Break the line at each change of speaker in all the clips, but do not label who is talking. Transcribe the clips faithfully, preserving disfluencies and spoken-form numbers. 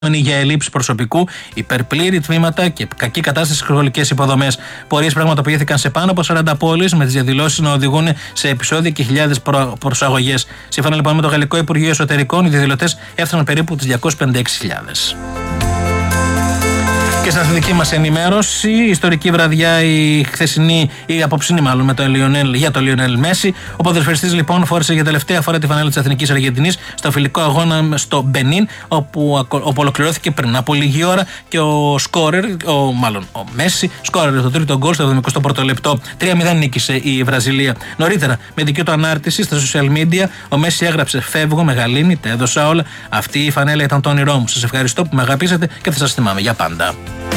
για ελλείψεις προσωπικού, υπερπλήρη τμήματα και κακή κατάσταση στις σχολικές υποδομές. Πορείες πραγματοποιήθηκαν σε πάνω από σαράντα πόλεις, με τις διαδηλώσεις να οδηγούν σε επεισόδια και χιλιάδες προ... προσαγωγές. Σύμφωνα λοιπόν με το Γαλλικό Υπουργείο Εσωτερικών, οι διαδηλωτές έφταναν περίπου τις διακόσιες πενήντα έξι χιλιάδες. Και στην αθλητική μας ενημέρωση, η ιστορική βραδιά, η χθεσινή, η απόψινή μάλλον με το Λιονέλ, για το Λιονέλ Μέση. Ο ποδοσφαιριστής λοιπόν φόρησε για τελευταία φορά τη φανέλα της Εθνικής Αργεντινής στο φιλικό αγώνα στο Μπενίν, όπου, όπου ολοκληρώθηκε πριν από λίγη ώρα και ο σκόρερ, ο, μάλλον ο Μέση, σκόρερ το τρίτο γκολ στο εβδομηκοστό πρώτο λεπτό. τρία μηδέν νίκησε η Βραζιλία. Νωρίτερα, με δική του ανάρτηση στα social media, ο Μέση έγραψε: «Φεύγω, μεγαλύνη, τα έδωσα όλα. Αυτή η φανέλα ήταν το όνειρό μου. Σας ευχαριστώ που με αγαπήσατε και θα σας θυμάμαι για πάντα».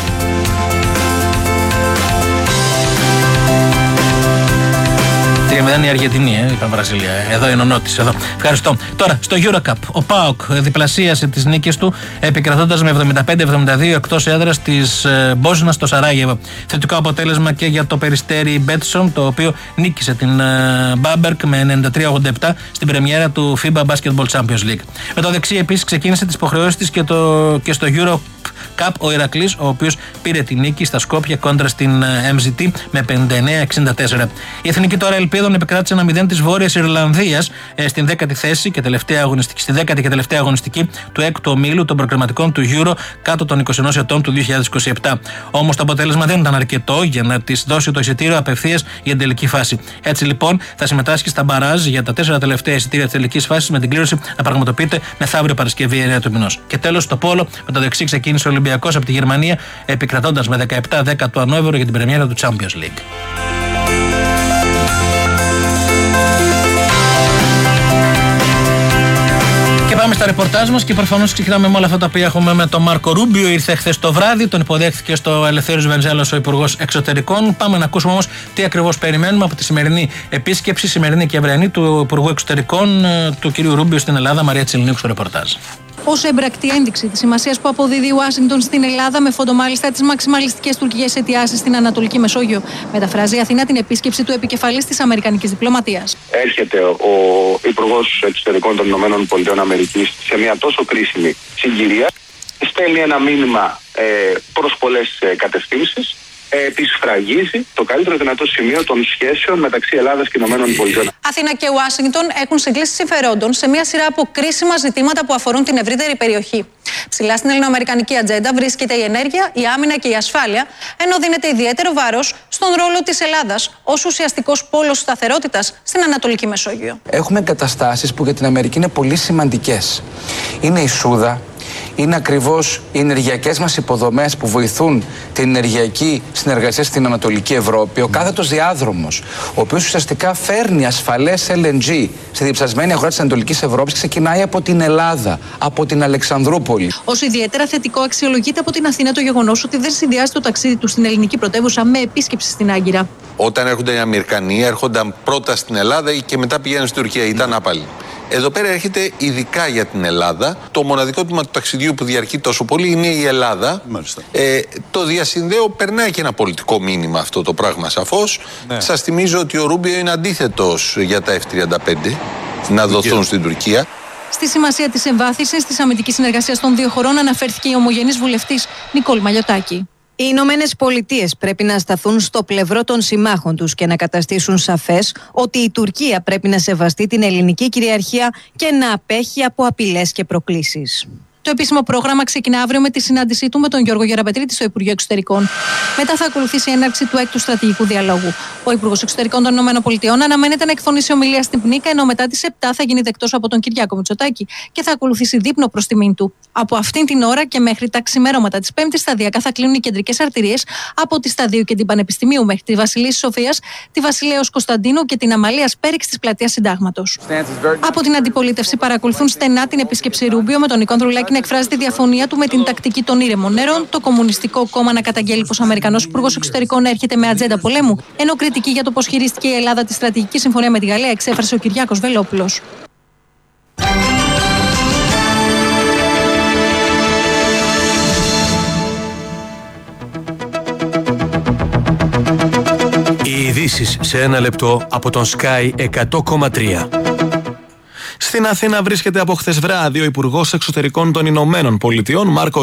τρία μηδέν η Αργεντινή, ε, είπα Βραζιλία. Εδώ είναι ο Νότης. Εδώ. Ευχαριστώ. Τώρα, στο EuroCup, ο ΠΑΟΚ διπλασίασε τις νίκες του, επικρατώντας με εβδομήντα πέντε εβδομήντα δύο εκτός έδρας της ε, Μπόζνας στο Σαράγεβο. Θετικό αποτέλεσμα και για το Περιστέρι Μπέτσον, το οποίο νίκησε την ε, Μπάμπερκ με ενενήντα τρία ογδόντα επτά στην πρεμιέρα του φίμπα Basketball Champions League. Με το δεξί επίσης ξεκίνησε τις υποχρεώσεις της και, το, και στο Euro Cup ο Ηρακλής, ο οποίος πήρε τη νίκη στα Σκόπια κόντρα στην εμ ζι τι με πενήντα εννέα εξήντα τέσσερα. Η Εθνική τώρα Ελπίδων επικράτησε ένα μηδέν της Βόρειας Ιρλανδίας ε, στην δέκατη θέση και τελευταία αγωνιστική, στη δέκατη και τελευταία αγωνιστική του έκτου ομίλου των προκριματικών του Euro κάτω των είκοσι ενός ετών του δύο χιλιάδες είκοσι επτά. Όμως το αποτέλεσμα δεν ήταν αρκετό για να της δώσει το εισιτήριο απευθείας για την τελική φάση. Έτσι λοιπόν θα συμμετάσχει στα μπαράζ για τα τέσσερα τελευταία εισιτήρια της τελικής φάσης, με την κλήρωση να πραγματοποιείται μεθαύριο Παρασκευή εννέα του μηνός. Και τέλος στο πόλο, με το δεξί ξεκίνησε ο Ολυμπιακός από τη Γερμανία, επικρατώντας με δεκαεπτά δέκα του Ανόβερο για την πρεμιέρα του Champions League. Και πάμε στα ρεπορτάζ μας και προφανώς ξεκινάμε με όλα αυτά τα οποία έχουμε με τον Μάρκο Ρούμπιο. Ήρθε χθες το βράδυ, τον υποδέχθηκε στο Ελευθέριος Βενιζέλος ο Υπουργός Εξωτερικών. Πάμε να ακούσουμε όμως τι ακριβώς περιμένουμε από τη σημερινή επίσκεψη, σημερινή και ευρενή, του Υπουργού Εξωτερικών του κ. Ρούμπιο στην Ελλάδα. Μαρία Τσιλινίκου στο ρεπορτάζ.
Ως εμπρακτή ένδειξη της σημασίας που αποδίδει η Ουάσιγκτον στην Ελλάδα, με φόντο μάλιστα τις μαξιμαλιστικές τουρκικές αιτιάσεις στην Ανατολική Μεσόγειο, μεταφράζει η Αθήνα την επίσκεψη του επικεφαλής της Αμερικανικής διπλωματίας.
Έρχεται ο Υπουργός Εξωτερικών των Ηνωμένων Πολιτειών Αμερικής σε μια τόσο κρίσιμη συγκυρία, στέλνει ένα μήνυμα ε, προς πολλές ε, κατευθύνσεις. Τη σφραγίζει το καλύτερο δυνατό σημείο των σχέσεων μεταξύ Ελλάδας και Ηνωμένων Πολιτειών.
Αθήνα και Ουάσιγκτον έχουν συγκλήσει συμφερόντων σε μια σειρά από κρίσιμα ζητήματα που αφορούν την ευρύτερη περιοχή. Ψηλά στην ελληνοαμερικανική ατζέντα βρίσκεται η ενέργεια, η άμυνα και η ασφάλεια, ενώ δίνεται ιδιαίτερο βάρος στον ρόλο της Ελλάδας ως ουσιαστικός πόλος σταθερότητας στην Ανατολική Μεσόγειο.
Έχουμε εγκαταστάσεις που για την Αμερική είναι πολύ σημαντικές. Είναι η Σούδα. Είναι ακριβώς οι ενεργειακές μας υποδομές που βοηθούν την ενεργειακή συνεργασία στην Ανατολική Ευρώπη. Ο κάθετος διάδρομος, ο οποίος ουσιαστικά φέρνει ασφαλές ελ εν τζι στη διψασμένη αγορά της Ανατολικής Ευρώπης, ξεκινάει από την Ελλάδα, από την Αλεξανδρούπολη.
Ως ιδιαίτερα θετικό αξιολογείται από την Αθήνα το γεγονός ότι δεν συνδυάζει το ταξίδι του στην ελληνική πρωτεύουσα με επίσκεψη στην Άγκυρα.
Όταν έρχονταν οι Αμερικανοί, έρχονταν πρώτα στην Ελλάδα και μετά πηγαίνουν στην Τουρκία. Ήταν άπαλοι. Εδώ πέρα έρχεται ειδικά για την Ελλάδα. Το μοναδικό τμήμα του ταξιδιού που διαρκεί τόσο πολύ είναι η Ελλάδα. Ε, το διασυνδέω, περνάει και ένα πολιτικό μήνυμα αυτό το πράγμα σαφώς. Ναι. Σας θυμίζω ότι ο Ρούμπιο είναι αντίθετος για τα εφ τριάντα πέντε να δοθούν στην Τουρκία.
Στη σημασία της εμβάθυνσης της αμυντικής συνεργασίας των δύο χωρών αναφέρθηκε η ομογενής βουλευτής Νικόλ Μαλιωτάκη.
Οι Ηνωμένες Πολιτείες πρέπει να σταθούν στο πλευρό των συμμάχων τους και να καταστήσουν σαφές ότι η Τουρκία πρέπει να σεβαστεί την ελληνική κυριαρχία και να απέχει από απειλές και προκλήσεις.
Το επίσημο πρόγραμμα ξεκινά αύριο με τη συνάντησή του με τον Γιώργο Γεραπετρίτη στο Υπουργείο Εξωτερικών. Μετά θα ακολουθήσει η έναρξη του έκτου στρατηγικού διαλόγου. Ο Υπουργός Εξωτερικών των ΗΠΑ αναμένεται να εκφωνήσει ομιλία στην Πνίκα, ενώ μετά τις επτά θα γίνει δεκτός από τον Κυριάκο Μητσοτάκη και θα ακολουθήσει δείπνο προς τιμήν του. Από αυτήν την ώρα και μέχρι τα ξημέρωματα της Πέμπτης, σταδιακά θα κλείνουν οι κεντρικές αρτηρίες από τη Σταδίου και την Πανεπιστημίου μέχρι τη Βασιλής Σοφίας, τη Βασιλέως Κωνσταντίνου και την Αμαλίας Πέριξ της Πλατείας Συντάγματος. Από την αντιπολίτευση παρακολουθούν στενά την επίσκεψη Ρούμπιο, με τον Νικόνδρου να εκφράζει τη διαφωνία του με την τακτική των ήρεμων νερών, το Κομμουνιστικό Κόμμα να καταγγέλει πως ο Αμερικανός Υπουργός Εξωτερικών έρχεται με ατζέντα πολέμου, ενώ κριτική για το πως χειρίστηκε η Ελλάδα τη στρατηγική συμφωνία με τη Γαλλία εξέφρασε ο Κυριάκος Βελόπουλος.
Οι ειδήσεις σε ένα λεπτό από τον Sky εκατό κόμμα τρία. Στην Αθήνα βρίσκεται από χθες βράδυ ο Υπουργός Εξωτερικών των Ηνωμένων Πολιτειών, Μάρκο